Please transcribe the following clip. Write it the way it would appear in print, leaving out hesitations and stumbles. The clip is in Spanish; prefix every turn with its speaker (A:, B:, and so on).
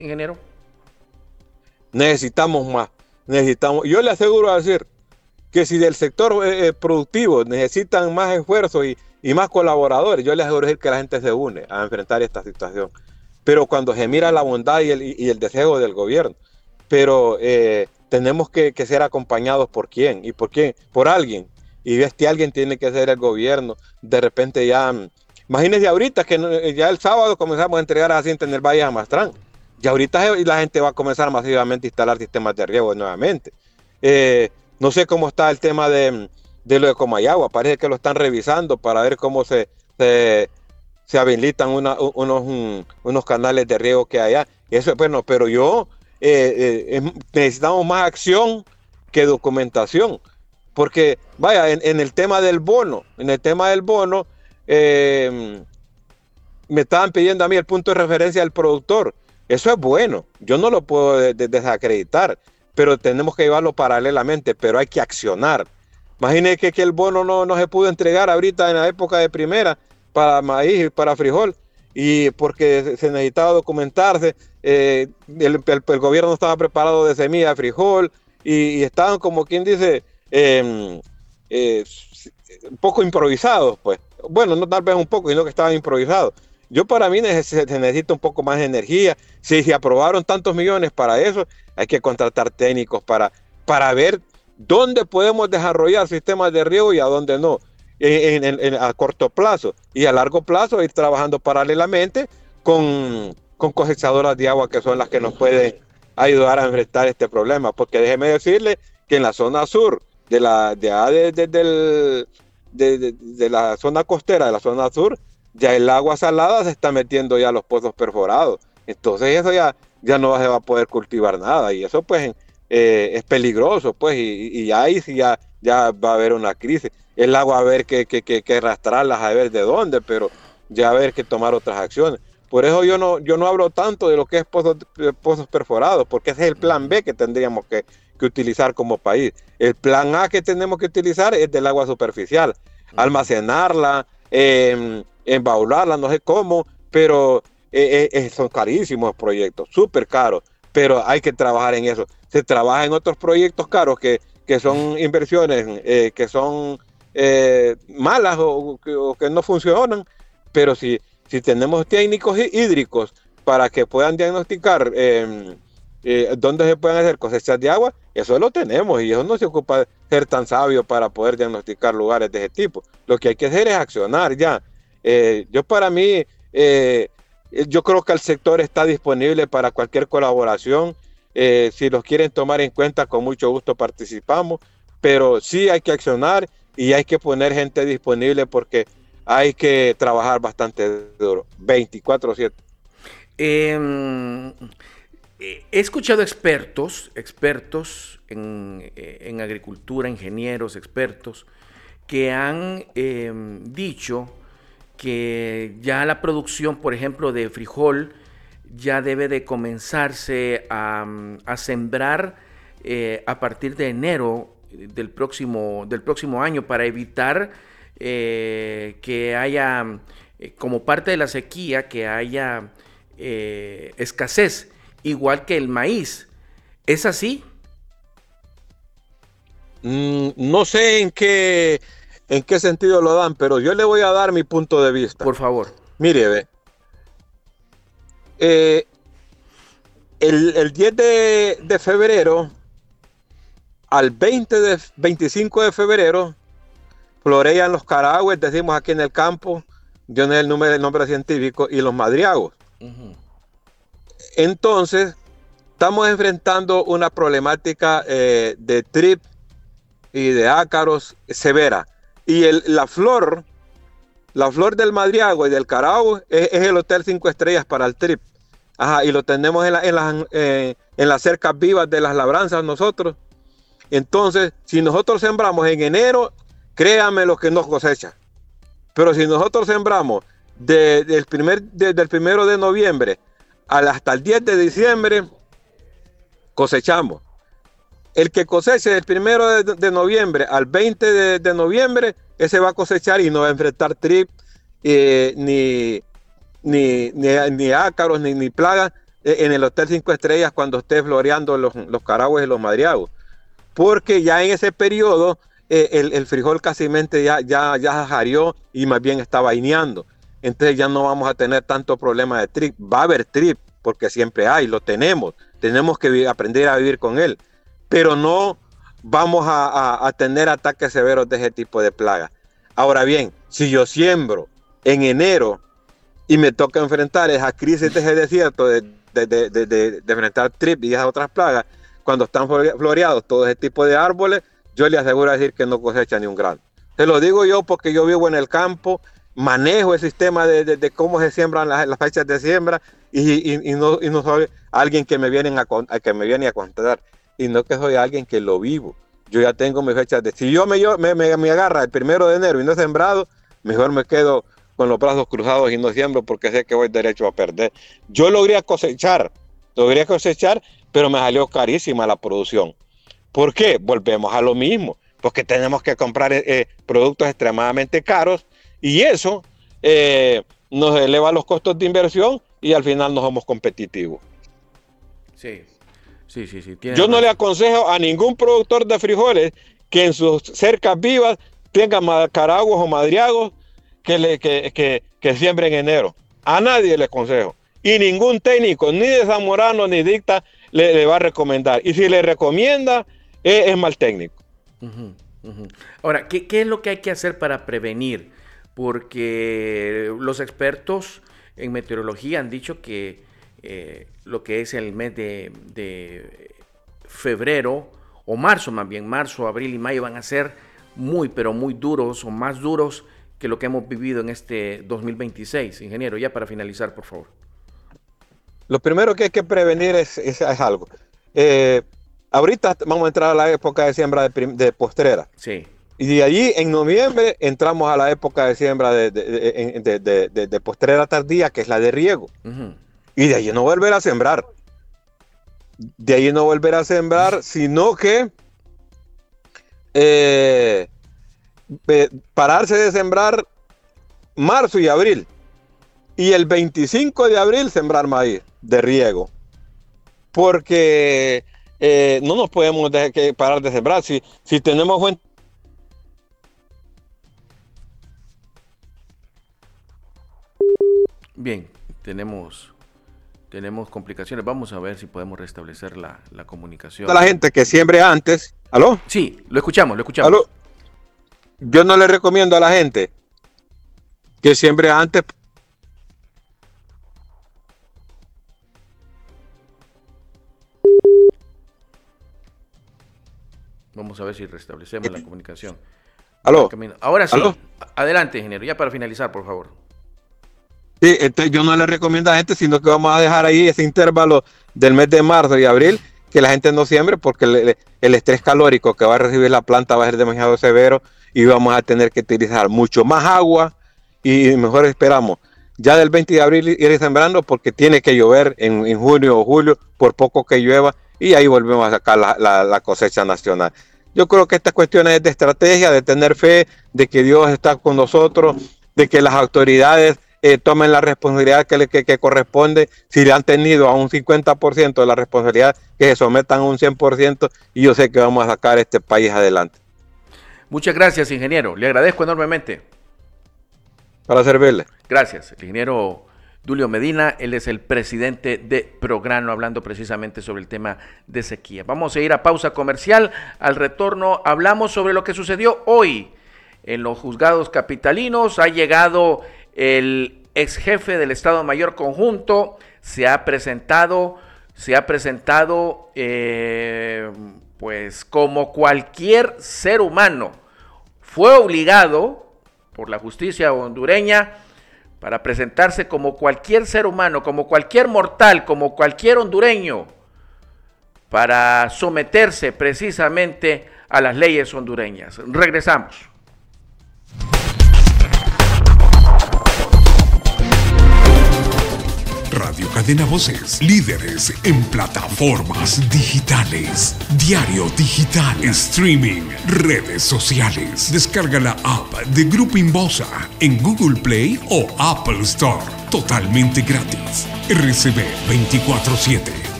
A: ingeniero.
B: Necesitamos más. Yo le aseguro a decir que si del sector productivo necesitan más esfuerzo y más colaboradores, yo les aseguro decir que la gente se une a enfrentar esta situación. Pero cuando se mira la bondad y el deseo del gobierno, pero tenemos que ser acompañados por quién y por quién, por alguien. Y este alguien tiene que ser el gobierno. De repente ya, imagínense ahorita que ya el sábado comenzamos a entregar a cinta en el Valle de Amastrán. Y ahorita la gente va a comenzar masivamente a instalar sistemas de riego nuevamente. No sé cómo está el tema de lo de Comayagua. Parece que lo están revisando para ver cómo se habilitan unos canales de riego que hay allá. Eso es bueno, pero necesitamos más acción que documentación. Porque, vaya, en el tema del bono, me estaban pidiendo a mí el punto de referencia del productor. Eso es bueno, yo no lo puedo desacreditar, pero tenemos que llevarlo paralelamente, pero hay que accionar. Imagínense que el bono no se pudo entregar ahorita en la época de primera para maíz y para frijol, y porque se necesitaba documentarse, el gobierno no estaba preparado de semilla de frijol, y estaban como quien dice, eh, un poco improvisados, pues. Bueno, no tal vez un poco, sino que estaban improvisados. Yo para mí se necesita un poco más de energía. Si se aprobaron tantos millones para eso, hay que contratar técnicos para ver dónde podemos desarrollar sistemas de riego y a dónde no, a corto plazo. Y a largo plazo ir trabajando paralelamente con cosechadoras de agua que son las que nos pueden ayudar a enfrentar este problema. Porque déjeme decirle que en la zona sur, de la zona costera, de la zona sur, ya el agua salada se está metiendo ya a los pozos perforados. Entonces eso ya no se va a poder cultivar nada y eso pues es peligroso, pues, y ahí sí ya va a haber una crisis. El agua a ver que arrastrarlas, a ver de dónde, pero ya va a haber que tomar otras acciones. Por eso yo no hablo tanto de lo que es pozos perforados, porque ese es el plan B que tendríamos que utilizar como país. El plan A que tenemos que utilizar es del agua superficial, almacenarla, embaularla, no sé cómo, pero son carísimos proyectos, súper caros, pero hay que trabajar en eso. Se trabaja en otros proyectos caros que son inversiones que son malas o que no funcionan, pero si tenemos técnicos hídricos para que puedan diagnosticar dónde se pueden hacer cosechas de agua, eso lo tenemos y eso no se ocupa de ser tan sabio para poder diagnosticar lugares de ese tipo. Lo que hay que hacer es accionar ya. Para mí, yo creo que el sector está disponible para cualquier colaboración. Si los quieren tomar en cuenta, con mucho gusto participamos, pero sí hay que accionar y hay que poner gente disponible porque hay que trabajar bastante duro, 24/7.
A: Eh, He escuchado expertos en agricultura, ingenieros, expertos, que han dicho que ya la producción, por ejemplo, de frijol ya debe de comenzarse a sembrar a partir de enero del próximo año para evitar que haya, como parte de la sequía, que haya escasez, igual que el maíz. ¿Es así?
B: No sé en qué sentido lo dan, pero yo le voy a dar mi punto de vista.
A: Por favor.
B: Mire, ve, eh, el 10 de febrero al 25 de febrero florean los caragües, decimos aquí en el campo, yo no sé el nombre científico, y los madriagos. Entonces, estamos enfrentando una problemática de trip y de ácaros severa. Y la flor del madriago y del carao es el hotel 5 estrellas para el trip. Ajá, y lo tenemos en las cercas vivas de las labranzas nosotros. Entonces, si nosotros sembramos en enero, créanme lo que nos cosecha. Pero si nosotros sembramos desde el 1 de noviembre hasta el 10 de diciembre, cosechamos. El que coseche del 1 de noviembre al 20 de noviembre, ese va a cosechar y no va a enfrentar trip, ni ácaros, ni plagas, en el Hotel 5 Estrellas cuando esté floreando los caraguas y los madriagos. Porque ya en ese periodo el frijol casi ya jarió y más bien está vaineando. Entonces ya no vamos a tener tanto problema de trip. Va a haber trip, porque siempre hay, lo tenemos. Tenemos que aprender a vivir con él. Pero no vamos a tener ataques severos de ese tipo de plagas. Ahora bien, si yo siembro en enero y me toca enfrentar esa crisis de ese desierto, de enfrentar trip y esas otras plagas, cuando están floreados todo ese tipo de árboles, yo le aseguro decir que no cosecha ni un grano. Se lo digo yo porque yo vivo en el campo, manejo el sistema de cómo se siembran las fechas de siembra y no soy alguien que me viene a contar, y no que soy alguien que lo vivo. Yo ya tengo mis fechas de... Si yo me agarra el 1 de enero y no he sembrado, mejor me quedo con los brazos cruzados y no siembro porque sé que voy derecho a perder. Yo logré cosechar, pero me salió carísima la producción. ¿Por qué? Volvemos a lo mismo, porque tenemos que comprar productos extremadamente caros y eso nos eleva los costos de inversión y al final no somos competitivos.
A: Sí.
B: Yo no le aconsejo a ningún productor de frijoles que en sus cercas vivas tenga caraguas o madriagos que siembre en enero. A nadie le aconsejo. Y ningún técnico, ni de Zamorano ni Dicta, le va a recomendar. Y si le recomienda, es mal técnico.
A: Ahora, ¿qué es lo que hay que hacer para prevenir? Porque los expertos en meteorología han dicho que lo que es el mes de febrero, o marzo más bien, marzo, abril y mayo van a ser pero muy duros, o más duros que lo que hemos vivido en este 2026. Ingeniero, ya para finalizar, por favor.
B: Lo primero que hay que prevenir es algo. Ahorita vamos a entrar a la época de siembra de postrera.
A: Sí.
B: Y de allí, en noviembre, entramos a la época de siembra de postrera tardía, que es la de riego. Y de allí no volver a sembrar. Sino que pararse de sembrar marzo y abril. Y el 25 de abril sembrar maíz de riego. Porque no nos podemos parar de sembrar. Si tenemos buen...
A: Bien, tenemos complicaciones. Vamos a ver si podemos restablecer la comunicación.
B: A la gente que siembre antes. ¿Aló?
A: Sí, lo escuchamos.
B: ¿Aló? Yo no le recomiendo a la gente que siembre antes.
A: Vamos a ver si restablecemos la comunicación.
B: ¿Aló?
A: Ahora sí.
B: ¿Aló?
A: Adelante, ingeniero. Ya para finalizar, por favor.
B: Sí, entonces yo no le recomiendo a la gente, sino que vamos a dejar ahí ese intervalo del mes de marzo y abril, que la gente no siembre, porque el estrés calórico que va a recibir la planta va a ser demasiado severo y vamos a tener que utilizar mucho más agua y mejor esperamos. Ya del 20 de abril ir sembrando porque tiene que llover en junio o julio, por poco que llueva, y ahí volvemos a sacar la cosecha nacional. Yo creo que estas cuestiones es de estrategia, de tener fe, de que Dios está con nosotros, de que las autoridades tomen la responsabilidad que corresponde. Si le han tenido a un 50% de la responsabilidad, que se sometan a un 100%, y yo sé que vamos a sacar este país adelante.
A: Muchas gracias, ingeniero. Le agradezco enormemente.
B: Para servirle.
A: Gracias. El ingeniero Dulio Medina, él es el presidente de Prograno, hablando precisamente sobre el tema de sequía. Vamos a ir a pausa comercial. Al retorno hablamos sobre lo que sucedió hoy en los juzgados capitalinos. Ha llegado el ex jefe del Estado Mayor Conjunto, se ha presentado pues como cualquier ser humano. Fue obligado por la justicia hondureña para presentarse como cualquier ser humano, como cualquier mortal, como cualquier hondureño, para someterse precisamente a las leyes hondureñas. Regresamos.
C: Radio Cadena Voces, líderes en plataformas digitales, diario digital, streaming, redes sociales. Descarga la app de Grupo Inbosa en Google Play o Apple Store, totalmente gratis. RCB 24/7.